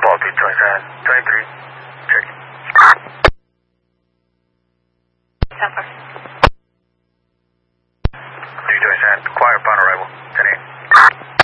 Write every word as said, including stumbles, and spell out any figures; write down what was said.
Ball two twenty-seven, twenty-three, check. Southwest. two twenty-seven, quiet upon arrival, ten eight.